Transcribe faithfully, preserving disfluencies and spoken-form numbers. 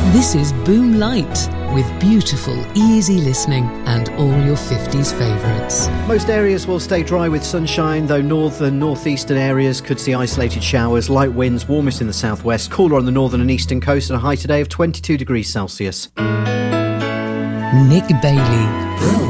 This is Boom Light, with beautiful, easy listening and all your fifties favourites. Most areas will stay dry with sunshine, though northern, northeastern areas could see isolated showers, light winds, warmest in the southwest, cooler on the northern and eastern coast, and a high today of twenty-two degrees Celsius. Nick Bailey.